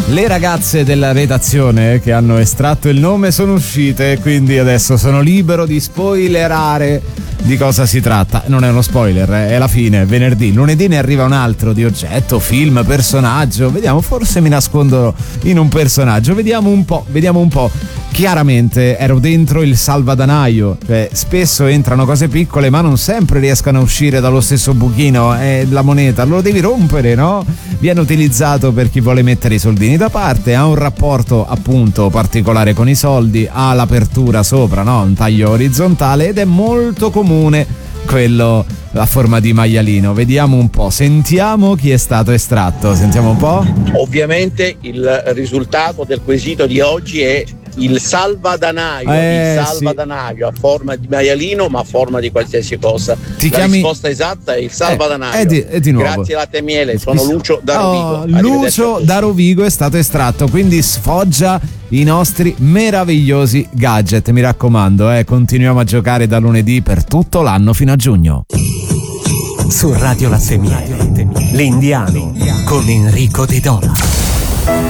Le ragazze della redazione che hanno estratto il nome sono uscite, quindi adesso sono libero di spoilerare di cosa si tratta. Non è uno spoiler, è la fine, è venerdì. Lunedì ne arriva un altro di oggetto, film, personaggio. Vediamo, forse mi nascondo in un personaggio. Vediamo un po'. Chiaramente ero dentro il salvadanaio, cioè spesso entrano cose piccole ma non sempre riescono a uscire dallo stesso buchino, è la moneta, lo devi rompere, no? Viene utilizzato per chi vuole mettere i soldini da parte, ha un rapporto appunto particolare con i soldi, ha l'apertura sopra, no? Un taglio orizzontale ed è molto comune quello a forma di maialino. Vediamo un po', sentiamo chi è stato estratto, sentiamo un po'. Ovviamente il risultato del quesito di oggi è il salvadanaio, a forma di maialino ma a forma di qualsiasi cosa. La risposta esatta è il salvadanaio. Di nuovo. Grazie Latte e Miele, sono Lucio da Rovigo. Lucio da Rovigo è stato estratto, quindi sfoggia i nostri meravigliosi gadget, mi raccomando, continuiamo a giocare da lunedì per tutto l'anno fino a giugno. Su Radio Latte e Miele, l'Indiano con Enrico De Dona.